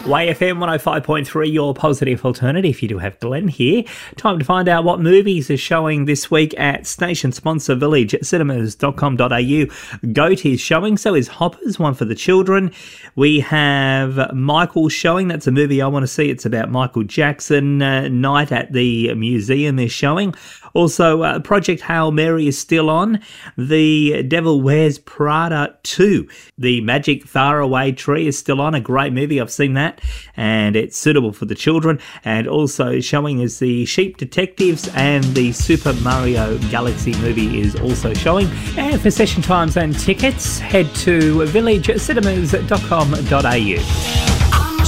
YFM 105.3, your positive alternative. You do have Glenn here. Time to find out what movies are showing this week at station sponsor Village cinemas.com.au. Goat is showing, so is Hoppers, one for the children. We have Michael showing. That's a movie I want to see. It's about Michael Jackson. Night at the Museum is showing. Also, Project Hail Mary is still on. The Devil Wears Prada 2. The Magic Faraway Tree is still on. A great movie. I've seen that. And it's suitable for the children. And also showing is the Sheep Detectives, and the Super Mario Galaxy movie is also showing. And for session times and tickets, head to villagecinemas.com.au.